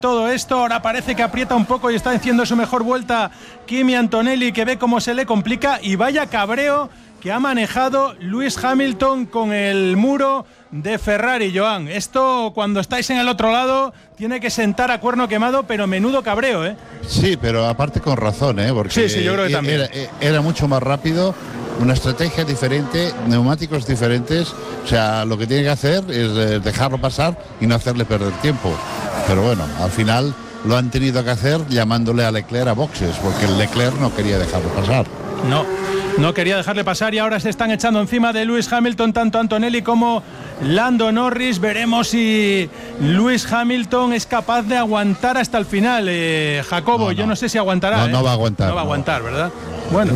todo esto. Ahora parece que aprieta un poco y está haciendo su mejor vuelta Kimi Antonelli, que ve cómo se le complica, y vaya cabreo que ha manejado Lewis Hamilton con el muro de Ferrari, Joan. Esto, cuando estáis en el otro lado, tiene que sentar a cuerno quemado, pero menudo cabreo, ¿eh? Sí, pero aparte con razón, ¿eh? Porque sí, yo creo que también. Era mucho más rápido, una estrategia diferente, neumáticos diferentes. O sea, lo que tiene que hacer es dejarlo pasar y no hacerle perder tiempo. Pero bueno, al final lo han tenido que hacer llamándole a Leclerc a boxes, porque el Leclerc no quería dejarlo pasar. No quería dejarle pasar, y ahora se están echando encima de Lewis Hamilton tanto Antonelli como Lando Norris. Veremos si Lewis Hamilton es capaz de aguantar hasta el final. Jacobo, yo no sé si aguantará. No va a aguantar. No va a aguantar, ¿verdad? Bueno,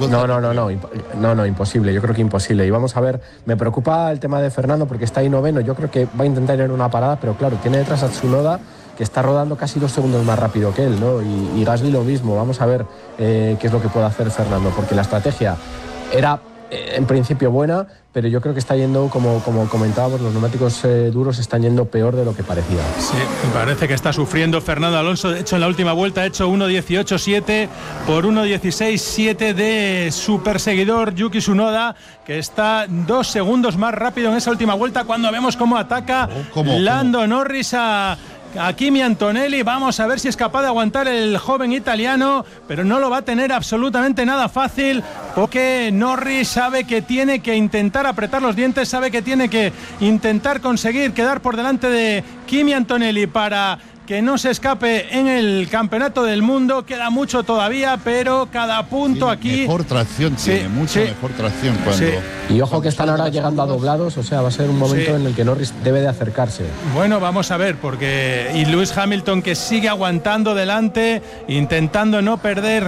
no, imposible. Yo creo que imposible. Y vamos a ver, me preocupa el tema de Fernando porque está ahí noveno. Yo creo que va a intentar ir en una parada, pero claro, tiene detrás a Tsunoda, que está rodando casi 2 segundos más rápido que él, ¿no? Y Gasly lo mismo. Vamos a ver qué es lo que puede hacer Fernando, porque la estrategia era en principio buena, pero yo creo que está yendo, como comentábamos, los neumáticos duros están yendo peor de lo que parecía. Sí, parece que está sufriendo Fernando Alonso. De hecho, en la última vuelta ha hecho 1.18.7 por 1.16.7 de su perseguidor Yuki Tsunoda, que está 2 segundos más rápido en esa última vuelta, cuando vemos cómo ataca Lando Norris a Kimi Antonelli. Vamos a ver si es capaz de aguantar el joven italiano, pero no lo va a tener absolutamente nada fácil, porque Norris sabe que tiene que intentar apretar los dientes, sabe que tiene que intentar conseguir quedar por delante de Kimi Antonelli para que no se escape en el campeonato del mundo. Queda mucho todavía, pero cada punto aquí... Mejor tracción tiene, mejor tracción cuando... Y ojo que están ahora llegando a doblados, o sea, va a ser un momento en el que Norris debe de acercarse. Bueno, vamos a ver, porque... Y Lewis Hamilton, que sigue aguantando delante, intentando no perder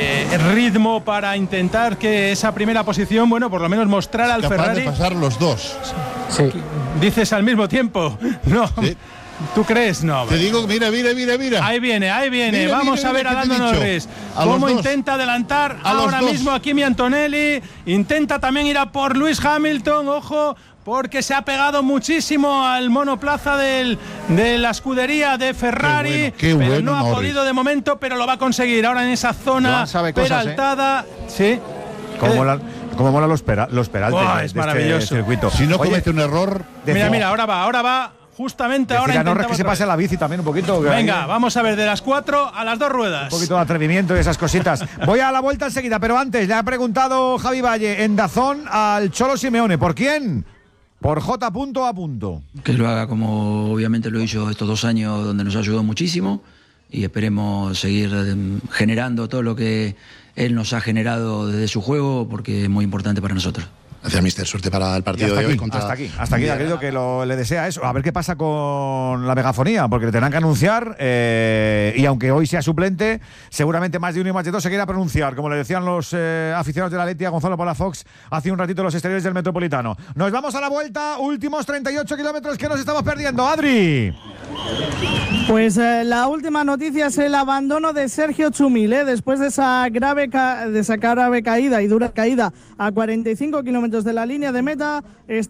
ritmo para intentar que esa primera posición, bueno, por lo menos mostrar al Ferrari... capaz de pasar los dos. Sí. ¿Dices al mismo tiempo? No. Sí. ¿Tú crees? No. Te digo, mira. Ahí viene. Vamos a ver a Lando Norris cómo intenta adelantar ahora mismo a Kimi Antonelli. Intenta también ir a por Lewis Hamilton, ojo, porque se ha pegado muchísimo al monoplaza de la escudería de Ferrari. Qué bueno, pero no ha podido de momento, pero lo va a conseguir ahora en esa zona peraltada. Sí. Como mola los peraltes es maravilloso. Este circuito. Si no comete un error... Mira, ahora va. Justamente ahora Norris que se pase a la bici también un poquito. Venga, vamos a ver, de las 4 a las 2 ruedas. Un poquito de atrevimiento y esas cositas. Voy a la vuelta enseguida, pero antes le ha preguntado Javi Valle en DAZN al Cholo Simeone. ¿Por quién? Por J. A. Que lo haga como obviamente lo hizo estos 2 años, donde nos ayudó muchísimo, y esperemos seguir generando todo lo que él nos ha generado desde su juego, porque es muy importante para nosotros. Gracias, mister. Suerte para el partido de hoy. Hasta aquí, ha querido que le desea eso. A ver qué pasa con la megafonía, porque le tendrán que anunciar, y aunque hoy sea suplente, seguramente más de uno y más de dos se quiera pronunciar, como le decían los aficionados de la Leti a Gonzalo Palafox hace un ratito en los exteriores del Metropolitano. Nos vamos a la vuelta, últimos 38 kilómetros que nos estamos perdiendo. Adri. Pues la última noticia es el abandono de Sergio Txumil, después de esa grave caída y dura caída a 45 kilómetros de la línea de meta.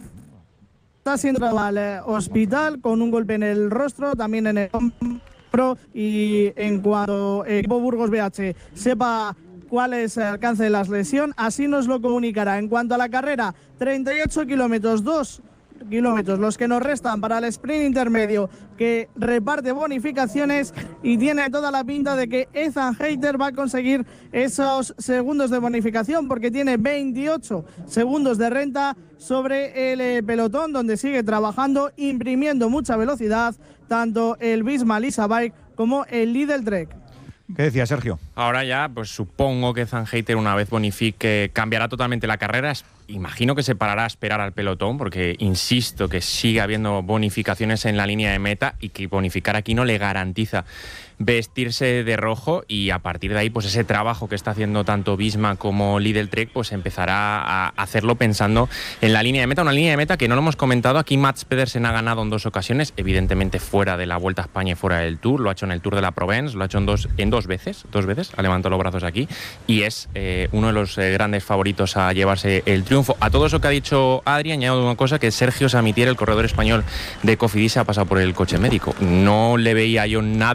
Está siendo al hospital con un golpe en el rostro, también en el hombro, y en cuanto el equipo Burgos BH sepa cuál es el alcance de la lesión, así nos lo comunicará. En cuanto a la carrera, 38 kilómetros, 2 kilómetros los que nos restan para el sprint intermedio, que reparte bonificaciones, y tiene toda la pinta de que Ethan Hayter va a conseguir esos segundos de bonificación, porque tiene 28 segundos de renta sobre el pelotón, donde sigue trabajando, imprimiendo mucha velocidad, tanto el Visma Lease Bike como el Lidl Trek. ¿Qué decía Sergio? Ahora ya, pues supongo que Ethan Hayter, una vez bonifique, cambiará totalmente la carrera. Imagino que se parará a esperar al pelotón, porque insisto que sigue habiendo bonificaciones en la línea de meta, y que bonificar aquí no le garantiza vestirse de rojo, y a partir de ahí pues ese trabajo que está haciendo tanto Visma como Lidl Trek pues empezará a hacerlo pensando en la línea de meta, una línea de meta que no lo hemos comentado aquí. Mats Pedersen ha ganado en 2 ocasiones, evidentemente fuera de la Vuelta a España y fuera del Tour. Lo ha hecho en el Tour de la Provence, lo ha hecho en dos veces, ha levantado los brazos aquí, y es uno de los grandes favoritos a llevarse el triunfo. A todo eso que ha dicho Adri, añado una cosa, que Sergio Samitier, el corredor español de Cofidis, ha pasado por el coche médico. No le veía yo nada